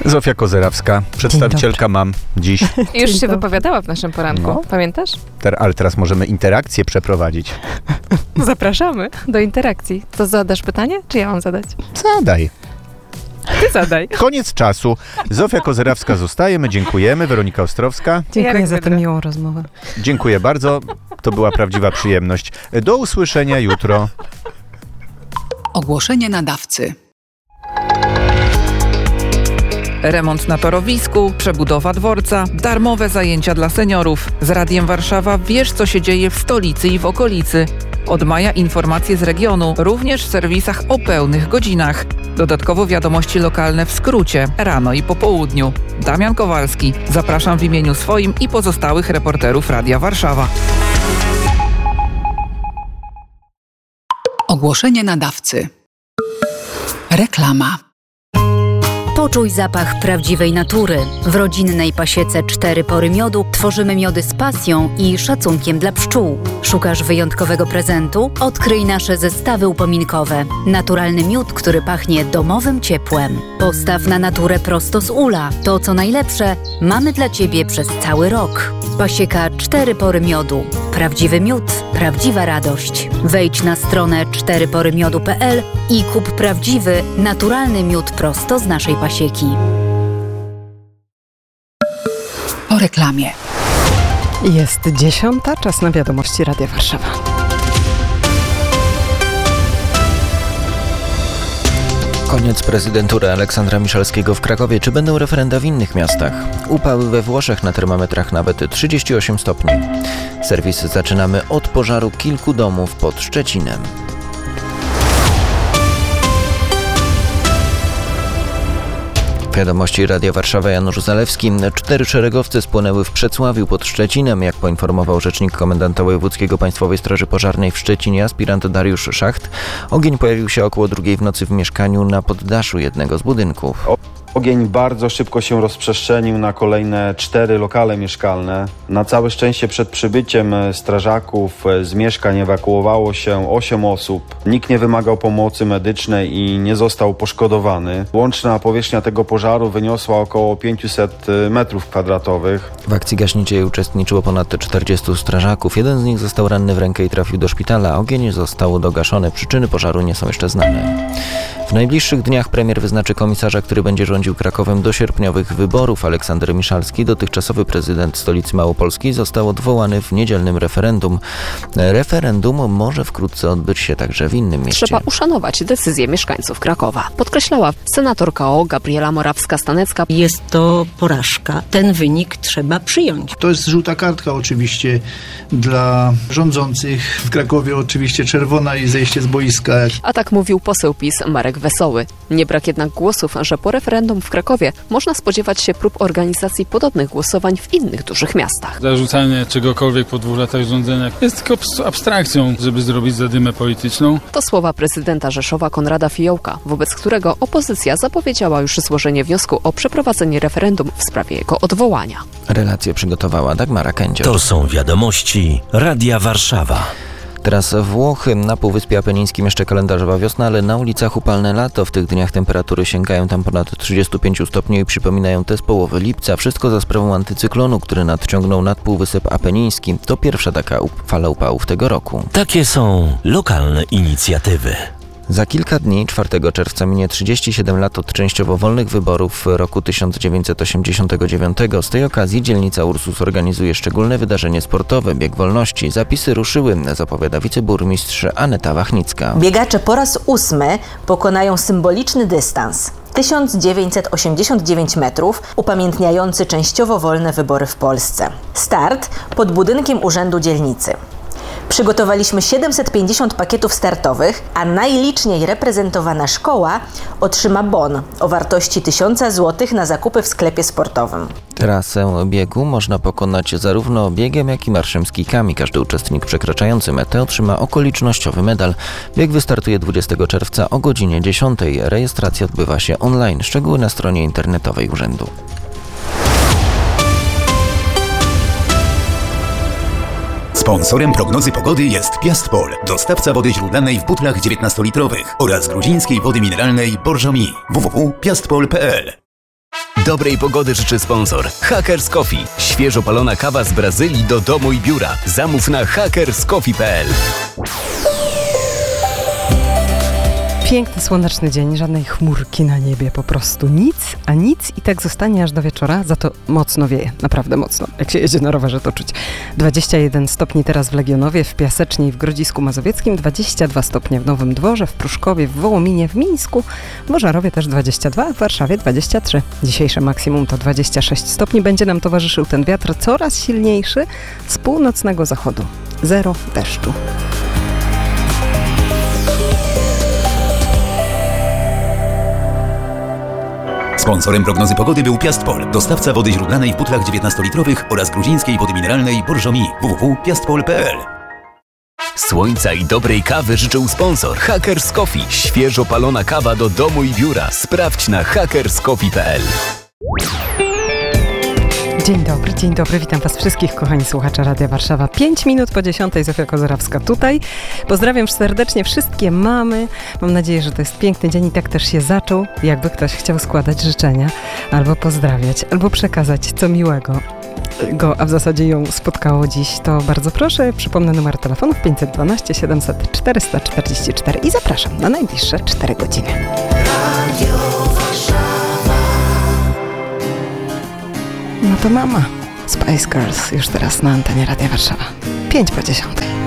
Zofia Kozerawska, przedstawicielka MAM dziś. Już się wypowiadała w naszym poranku. No. Pamiętasz? Ale teraz możemy interakcję przeprowadzić. Zapraszamy do interakcji. To zadasz pytanie, czy ja mam zadać? Zadaj. Ty zadaj. Koniec czasu. Zofia Kozerawska zostaje. My dziękujemy. Weronika Ostrowska. Dziękuję za tę miłą rozmowę. Dziękuję bardzo. To była prawdziwa przyjemność. Do usłyszenia jutro. Ogłoszenie nadawcy. Remont na torowisku, przebudowa dworca, darmowe zajęcia dla seniorów. Z Radiem Warszawa wiesz, co się dzieje w stolicy i w okolicy. Od maja informacje z regionu, również w serwisach o pełnych godzinach. Dodatkowo wiadomości lokalne w skrócie, rano i po południu. Damian Kowalski. Zapraszam w imieniu swoim i pozostałych reporterów Radia Warszawa. Ogłoszenie nadawcy. Reklama. Poczuj zapach prawdziwej natury. W rodzinnej pasiece 4 pory miodu tworzymy miody z pasją i szacunkiem dla pszczół. Szukasz wyjątkowego prezentu? Odkryj nasze zestawy upominkowe. Naturalny miód, który pachnie domowym ciepłem. Postaw na naturę prosto z ula. To, co najlepsze, mamy dla Ciebie przez cały rok. Pasieka 4 pory miodu. Prawdziwy miód, prawdziwa radość. Wejdź na stronę 4porymiodu.pl i kup prawdziwy, naturalny miód prosto z naszej pasieki. Po reklamie. Jest 10, czas na wiadomości Radia Warszawa. Koniec prezydentury Aleksandra Miszalskiego w Krakowie. Czy będą referenda w innych miastach? Upały we Włoszech, na termometrach nawet 38 stopni. Serwis zaczynamy od pożaru kilku domów pod Szczecinem. Wiadomości Radia Warszawa, Janusz Zalewski. 4 szeregowce spłonęły w Przecławiu pod Szczecinem. Jak poinformował rzecznik komendanta wojewódzkiego Państwowej Straży Pożarnej w Szczecinie, aspirant Dariusz Szacht, ogień pojawił się około 2 w nocy w mieszkaniu na poddaszu jednego z budynków. Ogień bardzo szybko się rozprzestrzenił na kolejne 4 lokale mieszkalne. Na całe szczęście przed przybyciem strażaków z mieszkań ewakuowało się 8 osób. Nikt nie wymagał pomocy medycznej i nie został poszkodowany. Łączna powierzchnia tego pożaru wyniosła około 500 m2. W akcji gaśniczej uczestniczyło ponad 40 strażaków. Jeden z nich został ranny w rękę i trafił do szpitala. Ogień został dogaszony. Przyczyny pożaru nie są jeszcze znane. W najbliższych dniach premier wyznaczy komisarza, który będzie rządził Krakowem do sierpniowych wyborów. Aleksander Miszalski, dotychczasowy prezydent stolicy Małopolski, został odwołany w niedzielnym referendum. Referendum może wkrótce odbyć się także w innym mieście. Trzeba uszanować decyzję mieszkańców Krakowa, podkreślała senatorka Gabriela Morawska-Stanecka. Jest to porażka. Ten wynik trzeba przyjąć. To jest żółta kartka oczywiście dla rządzących. W Krakowie oczywiście czerwona i zejście z boiska. A tak mówił poseł PiS Marek Wesoły. Nie brak jednak głosów, że po referendum w Krakowie można spodziewać się prób organizacji podobnych głosowań w innych dużych miastach. Zarzucanie czegokolwiek po 2 latach rządzenia jest tylko abstrakcją, żeby zrobić zadymę polityczną. To słowa prezydenta Rzeszowa Konrada Fiołka, wobec którego opozycja zapowiedziała już złożenie wniosku o przeprowadzenie referendum w sprawie jego odwołania. Relację przygotowała Dagmara Kędzior. To są wiadomości Radia Warszawa. Teraz Włochy, na Półwyspie Apenińskim jeszcze kalendarzowa wiosna, ale na ulicach upalne lato. W tych dniach temperatury sięgają tam ponad 35 stopni i przypominają te z połowy lipca. Wszystko za sprawą antycyklonu, który nadciągnął nad Półwysep Apeniński. To pierwsza taka fala upałów tego roku. Takie są lokalne inicjatywy. Za kilka dni, 4 czerwca, minie 37 lat od częściowo wolnych wyborów roku 1989. Z tej okazji dzielnica Ursus organizuje szczególne wydarzenie sportowe, Bieg Wolności. Zapisy ruszyły, zapowiada wiceburmistrz Aneta Wachnicka. Biegacze po raz 8 pokonają symboliczny dystans. 1989 metrów, upamiętniający częściowo wolne wybory w Polsce. Start pod budynkiem Urzędu Dzielnicy. Przygotowaliśmy 750 pakietów startowych, a najliczniej reprezentowana szkoła otrzyma bon o wartości 1000 zł na zakupy w sklepie sportowym. Trasę biegu można pokonać zarówno biegiem, jak i marszem z kijkami. Każdy uczestnik przekraczający metę otrzyma okolicznościowy medal. Bieg wystartuje 20 czerwca o godzinie 10. Rejestracja odbywa się online. Szczegóły na stronie internetowej urzędu. Sponsorem prognozy pogody jest Piastpol, dostawca wody źródlanej w butlach 19-litrowych oraz gruzińskiej wody mineralnej Borżomi. www.piastpol.pl Dobrej pogody życzy sponsor Hackers Coffee. Świeżo palona kawa z Brazylii do domu i biura. Zamów na hackerscoffee.pl. Piękny, słoneczny dzień, żadnej chmurki na niebie, po prostu nic, a nic i tak zostanie aż do wieczora, za to mocno wieje, naprawdę mocno, jak się jedzie na rowerze to czuć. 21 stopni teraz w Legionowie, w Piasecznie i w Grodzisku Mazowieckim, 22 stopnie w Nowym Dworze, w Pruszkowie, w Wołominie, w Mińsku, w Ożarowie też 22, w Warszawie 23. Dzisiejsze maksimum to 26 stopni, będzie nam towarzyszył ten wiatr coraz silniejszy z północnego zachodu. 0 deszczu. Sponsorem prognozy pogody był Piastpol, dostawca wody źródlanej w butlach 19-litrowych oraz gruzińskiej wody mineralnej Bourgogne. www.piastpol.pl. Słońca i dobrej kawy życzył sponsor Hackers Coffee. Świeżo palona kawa do domu i biura. Sprawdź na hackerscoffee.pl. Dzień dobry, witam Was wszystkich, kochani słuchacze Radia Warszawa. 5 minut po 10, Zofia Kozerawska tutaj. Pozdrawiam serdecznie wszystkie mamy. Mam nadzieję, że to jest piękny dzień i tak też się zaczął. Jakby ktoś chciał składać życzenia, albo pozdrawiać, albo przekazać co miłego a w zasadzie ją spotkało dziś, to bardzo proszę. Przypomnę numer telefonów 512 700 444 i zapraszam na najbliższe 4 godziny. Radio Warszawa. No to mama, Spice Girls już teraz na antenie Radia Warszawa. 5 po 10.